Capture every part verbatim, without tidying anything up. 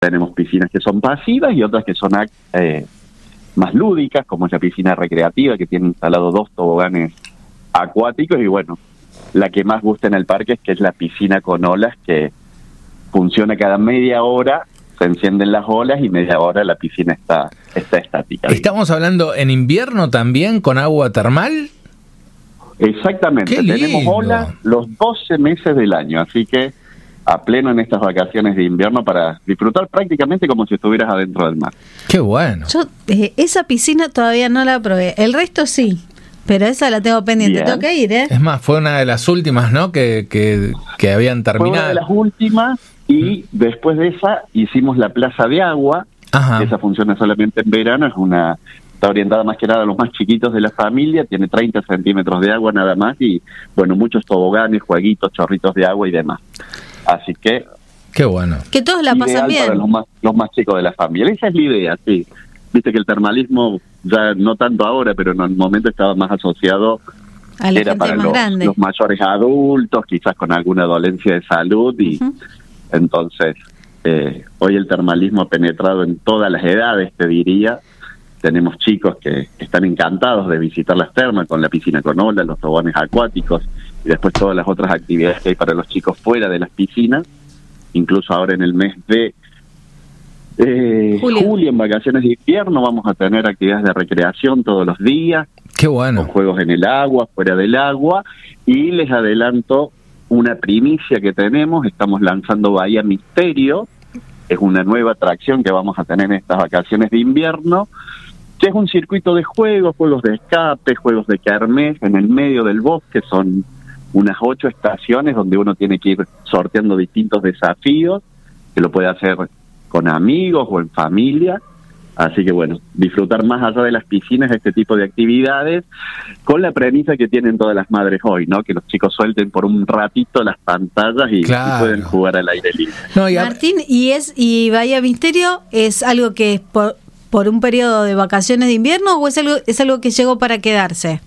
tenemos piscinas que son pasivas y otras que son eh, más lúdicas, como es la piscina recreativa, que tiene instalado dos toboganes acuáticos, y bueno, la que más gusta en el parque es que es la piscina con olas, que funciona cada media hora, se encienden las olas y media hora la piscina está, está estática. ¿Estamos hablando en invierno también con agua termal? Exactamente, tenemos olas los doce meses del año, así que a pleno en estas vacaciones de invierno para disfrutar prácticamente como si estuvieras adentro del mar. ¡Qué bueno! Yo eh, esa piscina todavía no la probé, el resto sí, pero esa la tengo pendiente. Bien. Tengo que ir, ¿eh? Es más, fue una de las últimas, ¿no? Que, que, que habían terminado. Fue una de las últimas y mm. después de esa hicimos la plaza de agua. Ajá. Esa funciona solamente en verano, es una... Está orientada más que nada a los más chiquitos de la familia, tiene treinta centímetros de agua nada más y, bueno, muchos toboganes, jueguitos, chorritos de agua y demás. Así que... Qué bueno. Que todos la pasan bien. Para los más, los más chicos de la familia. Esa es la idea, sí. Viste que el termalismo, ya no tanto ahora, pero en el momento estaba más asociado... A la era gente para más los, grande. los mayores adultos, quizás con alguna dolencia de salud y uh-huh. entonces eh, hoy el termalismo ha penetrado en todas las edades, te diría. Tenemos chicos que están encantados de visitar las termas con la piscina con olas, los toboganes acuáticos y después todas las otras actividades que hay para los chicos fuera de las piscinas. Incluso ahora en el mes de eh, julio. julio, en vacaciones de invierno, vamos a tener actividades de recreación todos los días. ¡Qué bueno! Con juegos en el agua, fuera del agua. Y les adelanto una primicia que tenemos. Estamos lanzando Bahía Misterio. Es una nueva atracción que vamos a tener en estas vacaciones de invierno, que es un circuito de juegos, juegos de escape, juegos de kermés en el medio del bosque. Son unas ocho estaciones donde uno tiene que ir sorteando distintos desafíos, que lo puede hacer con amigos o en familia. Así que bueno, disfrutar más allá de las piscinas este tipo de actividades, con la premisa que tienen todas las madres hoy, ¿no? Que los chicos suelten por un ratito las pantallas y, claro. y pueden jugar al aire libre. No, y a... Martín, ¿y es y Bahía Misterio es algo que es por, por un periodo de vacaciones de invierno o es algo, es algo que llegó para quedarse?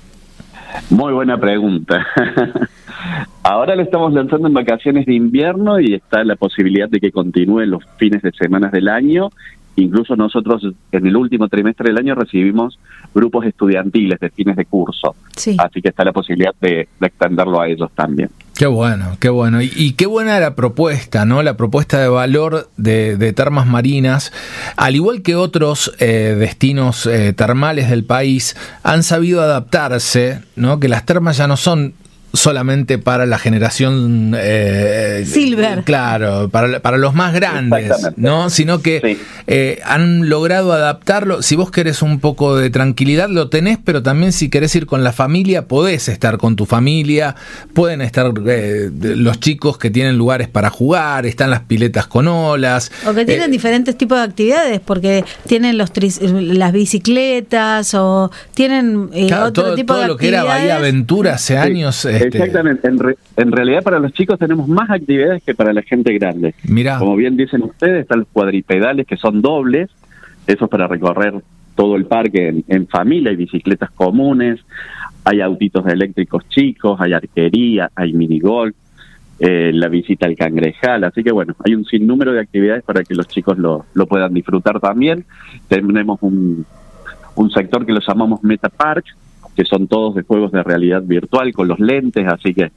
Muy buena pregunta. Ahora lo estamos lanzando en vacaciones de invierno y está la posibilidad de que continúe los fines de semana del año. Incluso nosotros en el último trimestre del año recibimos grupos estudiantiles de fines de curso. Sí. Así que está la posibilidad de, de extenderlo a ellos también. Qué bueno, qué bueno. Y, y qué buena la propuesta, ¿no? La propuesta de valor de, de Termas Marinas. Al igual que otros eh, destinos eh, termales del país, han sabido adaptarse, ¿no? Que las termas ya no son solamente para la generación eh, Silver, claro, para, para los más grandes, ¿no? Sino que sí. eh, han logrado adaptarlo. Si vos querés un poco de tranquilidad, lo tenés, pero también si querés ir con la familia, podés estar con tu familia, pueden estar eh, los chicos que tienen lugares para jugar, están las piletas con olas. O que tienen eh, diferentes tipos de actividades, porque tienen los tri- las bicicletas, o tienen eh, claro, otro todo, tipo todo de lo que era Bahía Aventura hace sí. años. Eh, Exactamente, en, re, en realidad para los chicos tenemos más actividades que para la gente grande. Mirá. Como bien dicen ustedes, están los cuadripedales que son dobles, esos para recorrer todo el parque en, en familia, hay bicicletas comunes, hay autitos eléctricos chicos, hay arquería, hay minigolf, eh, la visita al cangrejal, así que bueno, hay un sinnúmero de actividades para que los chicos lo, lo puedan disfrutar también. Tenemos un, un sector que lo llamamos Meta Park, que son todos de juegos de realidad virtual con los lentes, así que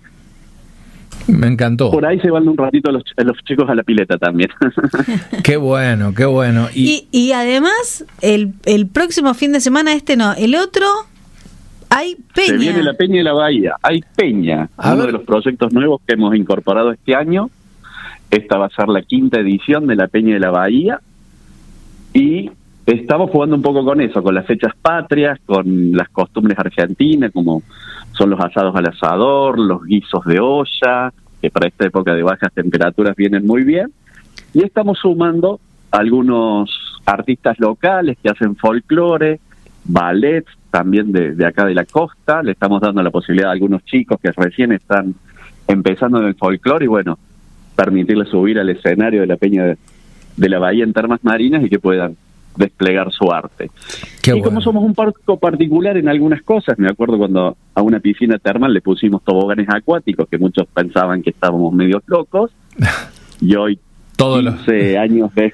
me encantó. Por ahí se van un ratito los, los chicos a la pileta también. Qué bueno, qué bueno. Y, y, y además, el, el próximo fin de semana, este no, el otro, hay peña. Se viene la Peña de la Bahía, hay peña, a uno ver. de los proyectos nuevos que hemos incorporado este año. Esta va a ser la quinta edición de la Peña de la Bahía y estamos jugando un poco con eso, con las fechas patrias, con las costumbres argentinas, como son los asados al asador, los guisos de olla, que para esta época de bajas temperaturas vienen muy bien. Y estamos sumando algunos artistas locales que hacen folclore, ballet, también de, de acá de la costa. Le estamos dando la posibilidad a algunos chicos que recién están empezando en el folclore y bueno, permitirles subir al escenario de la Peña de, de la Bahía en Termas Marinas y que puedan desplegar su arte. Qué y bueno. Como somos un parque particular en algunas cosas, me acuerdo cuando a una piscina termal le pusimos toboganes acuáticos, que muchos pensaban que estábamos medio locos, y hoy Todos los años